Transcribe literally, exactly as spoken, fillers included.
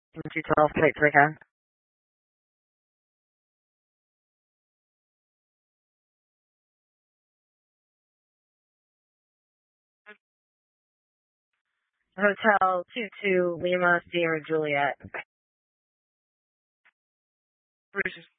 two twelve, Kate three again. Hotel two two Lima Sierra Juliet. Bruce